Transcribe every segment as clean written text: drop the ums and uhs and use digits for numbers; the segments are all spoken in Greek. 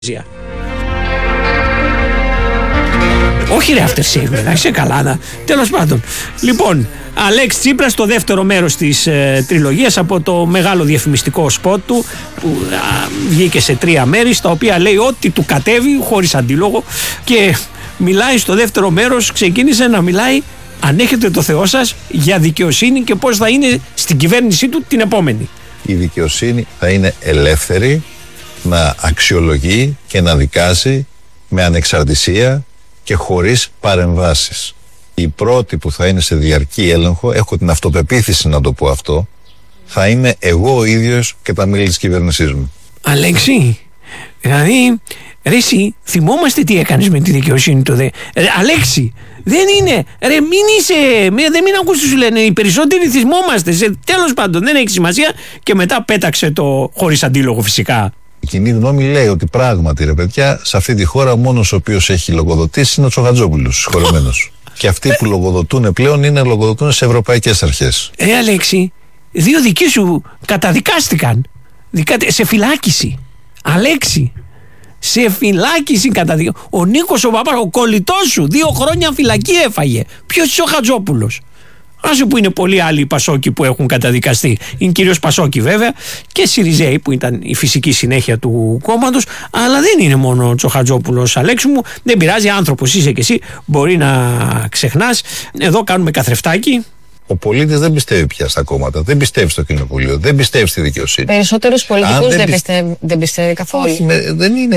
Όχι ρε after shave, είσαι καλά. Τέλος πάντων. Λοιπόν, Αλέξη Τσίπρας, το δεύτερο μέρος της τριλογίας από το μεγάλο διαφημιστικό σποτ του που βγήκε σε 3 μέρη, στα οποία λέει ό,τι του κατέβει χωρίς αντίλογο, και μιλάει στο δεύτερο μέρος, ξεκίνησε να μιλάει, αν έχετε το Θεό σας, για δικαιοσύνη και πώς θα είναι στην κυβέρνησή του την επόμενη. Η δικαιοσύνη θα είναι ελεύθερη να αξιολογεί και να δικάζει με ανεξαρτησία και χωρίς παρεμβάσεις. Η πρώτη που θα είναι σε διαρκή έλεγχο, έχω την αυτοπεποίθηση να το πω αυτό, θα είμαι εγώ ο ίδιος και τα μέλη της κυβέρνησής μου. Αλέξη, δηλαδή, ρε εσύ, θυμόμαστε τι έκανες με τη δικαιοσύνη του Αλέξη, δεν είναι, ρε μην ακούς τι σου λένε, οι περισσότεροι θυμόμαστε, τέλος πάντων δεν έχει σημασία, και μετά πέταξε το χωρίς αντίλογο φυσικά. Η κοινή γνώμη λέει ότι πράγματι, ρε παιδιά, σε αυτή τη χώρα ο μόνος ο οποίος έχει λογοδοτήσει είναι ο Τσοχατζόπουλος, συγχωρεμένος. Και αυτοί που λογοδοτούν πλέον λογοδοτούν σε ευρωπαϊκές αρχές. Αλέξη, 2 δικοί σου καταδικάστηκαν σε φυλάκιση. Αλέξη, σε φυλάκιση καταδικάστηκαν. Ο Νίκος ο Παπάς, ο κολλητός σου, 2 χρόνια φυλακή έφαγε. Ποιος ο Χατζόπουλος? Άσε που είναι πολλοί άλλοι Πασόκοι που έχουν καταδικαστεί. Είναι κυρίως Πασόκοι βέβαια, και Σιριζέοι που ήταν η φυσική συνέχεια του κόμματος. Αλλά δεν είναι μόνο ο Τσοχατζόπουλος, Αλέξη μου. Δεν πειράζει, άνθρωπος είσαι και εσύ. Μπορεί να ξεχνάς. Εδώ κάνουμε καθρεφτάκι. Ο πολίτης δεν πιστεύει πια στα κόμματα, δεν πιστεύει στο κοινοβούλιο, δεν πιστεύει στη δικαιοσύνη. Περισσότερους πολιτικούς δεν πιστεύει καθόλου. Όχι, δεν είναι,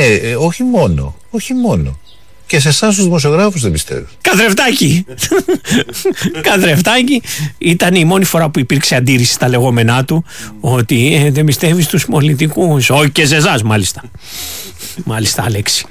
όχι μόνο. Και σε εσάς τους δημοσιογράφους δεν πιστεύω. Καθρεφτάκι. Καθρεφτάκι. Ήταν η μόνη φορά που υπήρξε αντίρρηση στα λεγόμενά του, ότι δεν πιστεύει στους πολιτικούς. Όχι και σε εσάς μάλιστα. Μάλιστα, Αλέξη.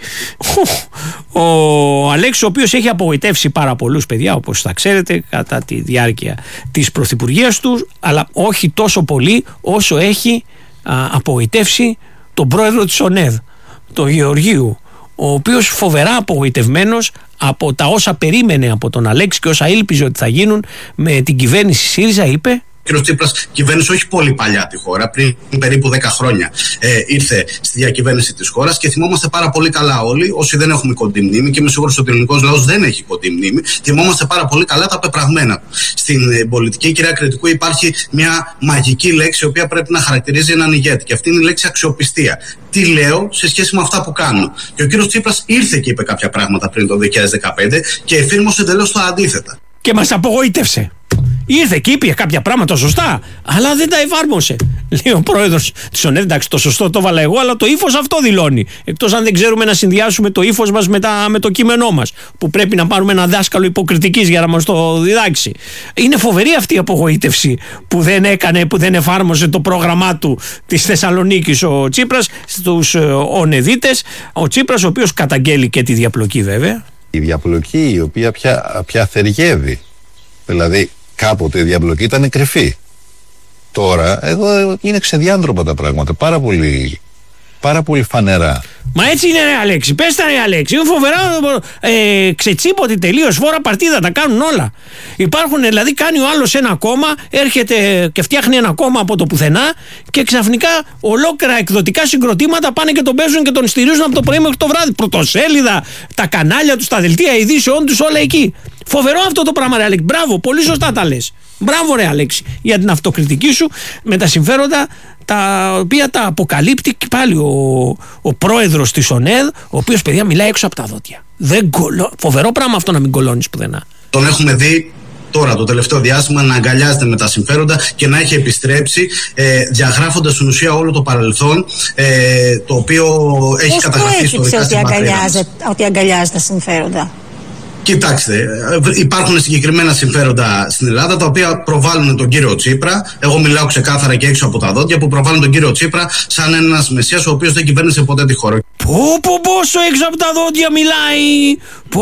Ο Αλέξης, ο οποίος έχει απογοητεύσει πάρα πολλούς παιδιά, όπως θα ξέρετε, κατά τη διάρκεια της πρωθυπουργίας του, αλλά όχι τόσο πολύ όσο έχει απογοητεύσει τον πρόεδρο της ΟΝΕΔ, τον Γεωργίου, ο οποίος φοβερά απογοητευμένος από τα όσα περίμενε από τον Αλέξη και όσα ήλπιζε ότι θα γίνουν με την κυβέρνηση ΣΥΡΙΖΑ, είπε. Ο κ. Τσίπρας κυβέρνησε όχι πολύ παλιά τη χώρα, πριν περίπου 10 χρόνια ήρθε στη διακυβέρνηση της χώρας, και θυμόμαστε πάρα πολύ καλά όλοι, όσοι δεν έχουμε κοντή μνήμη, και είμαι σίγουρος ότι ο ελληνικός λαός δεν έχει κοντή μνήμη, θυμόμαστε πάρα πολύ καλά τα πεπραγμένα του. Στην πολιτική, κυρία Κρητικού, υπάρχει μια μαγική λέξη η οποία πρέπει να χαρακτηρίζει έναν ηγέτη, και αυτή είναι η λέξη αξιοπιστία. Τι λέω σε σχέση με αυτά που κάνω. Και ο κ. Τσίπρας ήρθε και είπε κάποια πράγματα πριν το 2015 και εφήρμοσε εντελώς το αντίθετα. Και μας απογοήτευσε. Ήρθε και είπε κάποια πράγματα σωστά, αλλά δεν τα εφάρμοσε. Λέει ο πρόεδρος της ΟΝΕΔ, εντάξει, το σωστό το έβαλα εγώ, αλλά το ύφος αυτό δηλώνει. Εκτός αν δεν ξέρουμε να συνδυάσουμε το ύφος μας με το κείμενό μας, που πρέπει να πάρουμε ένα δάσκαλο υποκριτικής για να μας το διδάξει. Είναι φοβερή αυτή η απογοήτευση που δεν εφάρμοσε το πρόγραμμά του της Θεσσαλονίκης ο Τσίπρας στους ΟΝΕΔίτες. Ο Τσίπρας, ο οποίος καταγγέλει και τη διαπλοκή βέβαια. Η διαπλοκή η οποία πια θεργεύει. Δηλαδή, κάποτε η διαπλοκή ήταν κρυφή. Τώρα, εδώ είναι ξεδιάντροπα τα πράγματα. Πάρα πολύ φανερά. Μα έτσι είναι, ρε Αλέξη. Πες τα, ρε Αλέξη. Είναι φοβερά ξετσίποτη τελείως. Φόρα παρτίδα, τα κάνουν όλα. Υπάρχουν, δηλαδή, κάνει ο άλλος ένα κόμμα, έρχεται και φτιάχνει ένα κόμμα από το πουθενά, και ξαφνικά ολόκληρα εκδοτικά συγκροτήματα πάνε και τον παίζουν και τον στηρίζουν από το πρωί μέχρι το βράδυ. Πρωτοσέλιδα, τα κανάλια του, τα δελτία ειδήσεών του, όλα εκεί. Φοβερό αυτό το πράγμα, ρε Αλέξη. Μπράβο, πολύ σωστά τα λες. Μπράβο, ρε Αλέξη, για την αυτοκριτική σου με τα συμφέροντα τα οποία τα αποκαλύπτει και πάλι ο πρόεδρος της ΟΝΕΔ, ο οποίος, παιδιά, μιλάει έξω από τα δόντια. Φοβερό πράγμα αυτό, να μην κολώνεις πουθενά. Τον έχουμε δει τώρα το τελευταίο διάστημα να αγκαλιάζεται με τα συμφέροντα και να έχει επιστρέψει, διαγράφοντας στην ουσία όλο το παρελθόν, το οποίο έχει καταγραφεί ιστορικά στην πατρίδα μας. Ότι αγκαλιάζει τα συμφέροντα. Κοιτάξτε, υπάρχουν συγκεκριμένα συμφέροντα στην Ελλάδα τα οποία προβάλλουν τον κύριο Τσίπρα. Εγώ μιλάω ξεκάθαρα και έξω από τα δόντια, που προβάλλουν τον κύριο Τσίπρα σαν ένας μεσσίας ο οποίος δεν κυβέρνησε ποτέ τη χώρα. Πόσο έξω από τα δόντια μιλάει!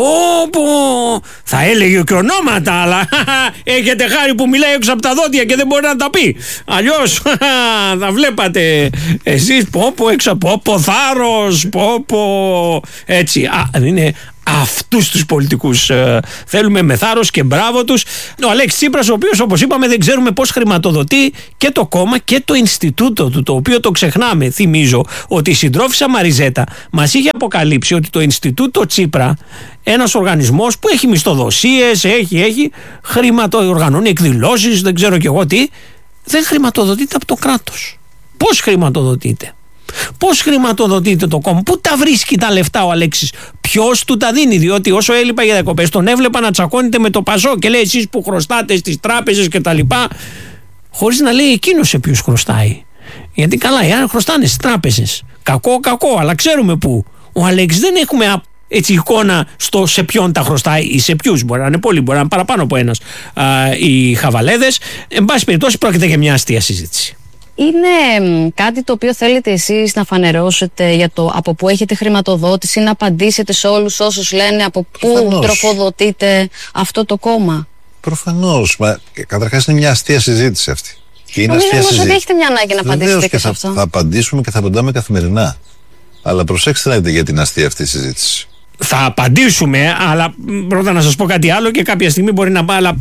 Θα έλεγε και ονόματα, αλλά έχετε χάρη που μιλάει έξω από τα δόντια και δεν μπορεί να τα πει. Αλλιώς θα βλέπατε εσείς έξω από θάρρος, έτσι. Είναι Αυτούς τους πολιτικούς θέλουμε με θάρρος και μπράβο τους. Ο Αλέξης Τσίπρας, ο οποίος, όπως είπαμε, δεν ξέρουμε πώς χρηματοδοτεί και το κόμμα και το Ινστιτούτο του, το οποίο το ξεχνάμε. Θυμίζω ότι η συντρόφισσα Μαριζέτα μας είχε αποκαλύψει ότι το Ινστιτούτο Τσίπρα, ένας οργανισμός που έχει μισθοδοσίες, έχει οργανώνει εκδηλώσεις, δεν ξέρω κι εγώ τι, δεν χρηματοδοτείται από το κράτος. Πώς χρηματοδοτείται? Πώς χρηματοδοτείται το κόμμα? Πού τα βρίσκει τα λεφτά ο Αλέξης? Ποιος του τα δίνει? Διότι όσο έλειπα για διακοπές τον έβλεπα να τσακώνεται με το Πασό και λέει εσείς που χρωστάτε στις τράπεζες και τα λοιπά, χωρίς να λέει εκείνος σε ποιους χρωστάει. Γιατί καλά, οι άλλοι χρωστάνε στις τράπεζες. Κακό, αλλά ξέρουμε πού. Ο Αλέξης δεν έχουμε έτσι εικόνα σε ποιον τα χρωστάει ή σε ποιους. Μπορεί να είναι πολλοί, μπορεί να είναι παραπάνω από ένας οι χαβαλέδες. Εν πάση περιπτώσει, πρόκειται για μια αστεία συζήτηση. Είναι κάτι το οποίο θέλετε εσείς να φανερώσετε για το από πού έχετε χρηματοδότηση, να απαντήσετε σε όλους όσους λένε από πού τροφοδοτείτε αυτό το κόμμα? Προφανώς. Καταρχάς είναι μια αστεία συζήτηση αυτή. Νομίζω όμως ότι έχετε μια ανάγκη να απαντήσετε και σε αυτό. Θα απαντήσουμε και θα απαντάμε καθημερινά. Αλλά προσέξτε να δείτε για την αστεία αυτή συζήτηση. Θα απαντήσουμε, αλλά πρώτα να σας πω κάτι άλλο και κάποια στιγμή μπορεί να πάει, αλλά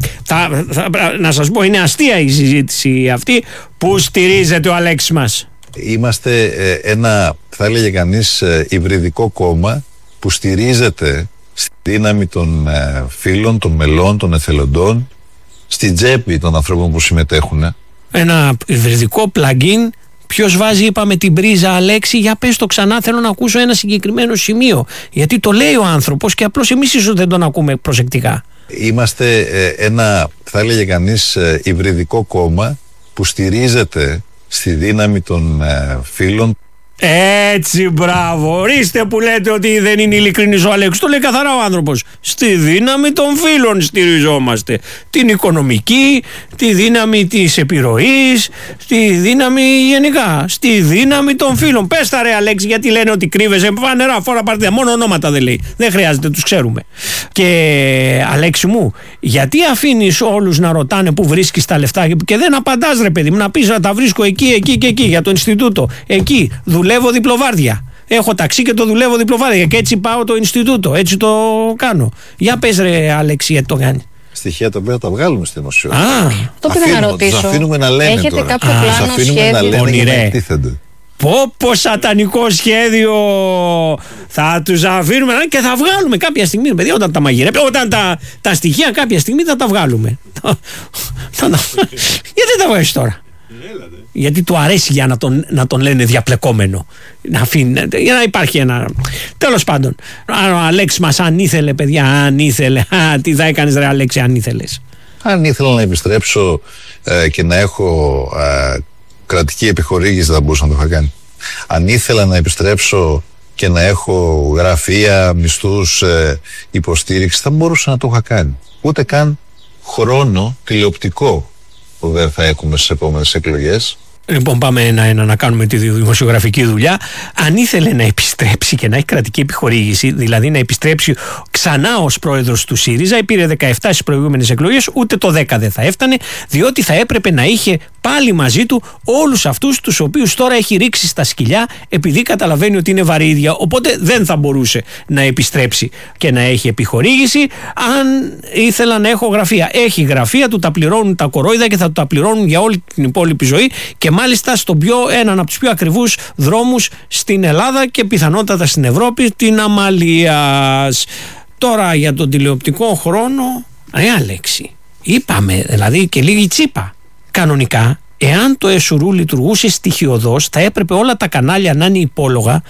να σας πω, είναι αστεία η συζήτηση αυτή που στηρίζεται ο Αλέξης μας. Είμαστε ένα, θα έλεγε κανείς, υβριδικό κόμμα που στηρίζεται στη δύναμη των φίλων, των μελών, των εθελοντών, στη τσέπη των ανθρώπων που συμμετέχουν. Ένα υβριδικό plugin. Ποιος βάζει, είπαμε, την πρίζα, Αλέξη? Για πες το ξανά, θέλω να ακούσω ένα συγκεκριμένο σημείο. Γιατί το λέει ο άνθρωπος και απλώς εμείς ίσως δεν τον ακούμε προσεκτικά. Είμαστε ένα, θα έλεγε κανείς, υβριδικό κόμμα που στηρίζεται στη δύναμη των φίλων. Έτσι, μπράβο. Ορίστε που λέτε ότι δεν είναι ειλικρινής ο Αλέξης. Το λέει καθαρά ο άνθρωπος. Στη δύναμη των φίλων στηριζόμαστε. Την οικονομική, τη δύναμη της επιρροής, τη δύναμη γενικά. Στη δύναμη των φίλων. Πες τα ρε Αλέξη, γιατί λένε ότι κρύβεσαι? Φανερά, φορά παρτίδα. Μόνο ονόματα δεν λέει. Δεν χρειάζεται, τους ξέρουμε. Και Αλέξη μου, γιατί αφήνεις όλους να ρωτάνε πού βρίσκεις τα λεφτά και δεν απαντάς ρε παιδί μου? Να πεις να τα βρίσκω εκεί και εκεί για το Ινστιτούτο. Εκεί δουλεύω διπλοβάρδια. Έχω ταξί και το δουλεύω διπλοβάρδια. Και έτσι πάω το Ινστιτούτο. Έτσι το κάνω. Για πες ρε Αλέξη, γιατί το κάνει? Στοιχεία τα οποία τα βγάλουμε στη δημοσιότητα. Το πήγα να ρωτήσω. Τους αφήνουμε να λένε. Έχετε τώρα. κάποιο πλάνο, σχέδιο? Να λένε και να εκτίθενται. Πω σατανικό σχέδιο. Θα τους αφήνουμε και θα βγάλουμε κάποια στιγμή, παιδιά, όταν τα μαγειρέψουμε, όταν τα στοιχεία κάποια στιγμή θα τα βγάλουμε. Γιατί τα βγάζεις τώρα? Γιατί του αρέσει για να τον λένε διαπλεκόμενο. Για να υπάρχει ένα. Τέλος πάντων, ο Αλέξης μας, αν ήθελε, παιδιά, αν ήθελε. Τι θα έκανες ρε Αλέξη, αν ήθελες? Αν ήθελα να επιστρέψω και να έχω κρατική επιχορήγηση, θα μπορούσα να το είχα κάνει. Αν ήθελα να επιστρέψω και να έχω γραφεία, μισθούς, υποστήριξη, θα μπορούσα να το είχα κάνει. Ούτε καν χρόνο τηλεοπτικό που δεν θα έχουμε στις επόμενες εκλογές. Λοιπόν, πάμε ένα-ένα να κάνουμε τη δημοσιογραφική δουλειά. Αν ήθελε να επιστρέψει και να έχει κρατική επιχορήγηση, δηλαδή να επιστρέψει ξανά ως πρόεδρος του ΣΥΡΙΖΑ, πήρε 17 στις προηγούμενες εκλογές, ούτε το 10 δεν θα έφτανε, διότι θα έπρεπε να είχε πάλι μαζί του όλους αυτούς τους οποίους τώρα έχει ρίξει στα σκυλιά, επειδή καταλαβαίνει ότι είναι βαρύδια. Οπότε δεν θα μπορούσε να επιστρέψει και να έχει επιχορήγηση. Αν ήθελα να έχω γραφεία, έχει γραφεία, του τα πληρώνουν τα κορόιδα και θα του τα πληρώνουν για όλη την υπόλοιπη ζωή, και μάλιστα έναν από τους πιο ακριβούς δρόμους στην Ελλάδα και πιθανότατα στην Ευρώπη, την Αμαλίας. Τώρα για τον τηλεοπτικό χρόνο, ρε Αλέξη, είπαμε δηλαδή και λίγη τσίπα. Κανονικά, εάν το ΕΣΟΡΟΥ λειτουργούσε στοιχειωδώς, θα έπρεπε όλα τα κανάλια να είναι υπόλογα,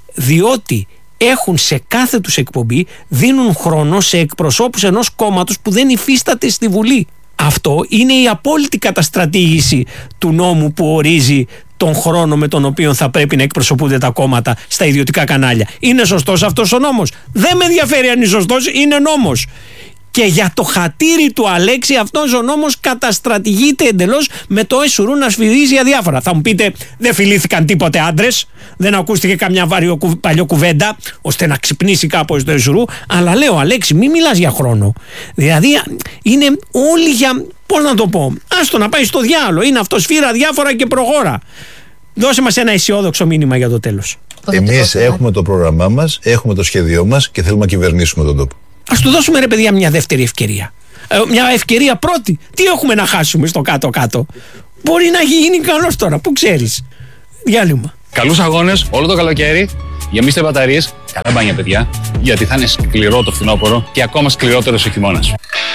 διότι έχουν σε κάθε τους εκπομπή, δίνουν χρόνο σε εκπροσώπους ενός κόμματος που δεν υφίσταται στη Βουλή. Αυτό είναι η απόλυτη καταστρατήγηση του νόμου που ορίζει τον χρόνο με τον οποίο θα πρέπει να εκπροσωπούνται τα κόμματα στα ιδιωτικά κανάλια. Είναι σωστός αυτός ο νόμος? Δεν με ενδιαφέρει αν είναι σωστός, είναι νόμος. Και για το χατήρι του Αλέξη αυτός ο νόμος καταστρατηγείται εντελώς, με το ΕΣΟΡΟΥ να σφυρίζει αδιάφορα. Θα μου πείτε, δεν φιλήθηκαν τίποτε άντρες, δεν ακούστηκε καμιά παλιό κουβέντα ώστε να ξυπνήσει κάπως το ΕΣΟΡΟΥ, αλλά λέω Αλέξη, μην μιλάς για χρόνο. Δηλαδή είναι όλοι για, πώς να το πω, άστο να πάει στο διάολο, είναι αυτό, σφύρα διάφορα και προχώρα. Δώσε μας ένα αισιόδοξο μήνυμα για το τέλος. Εμείς έχουμε το πρόγραμμά μας, έχουμε το σχέδιό μας και θέλουμε να κυβερνήσουμε τον τόπο. Ας του δώσουμε, ρε παιδιά, μια δεύτερη ευκαιρία. Μια ευκαιρία πρώτη. Τι έχουμε να χάσουμε στο κάτω-κάτω? Μπορεί να γίνει καλός τώρα, πού ξέρεις. Διάλειμμα. Καλούς αγώνες όλο το καλοκαίρι. Γεμίστε μπαταρίες. Καλά μπάνια, παιδιά. Γιατί θα είναι σκληρό το φθινόπωρο και ακόμα σκληρότερος ο χειμώνας.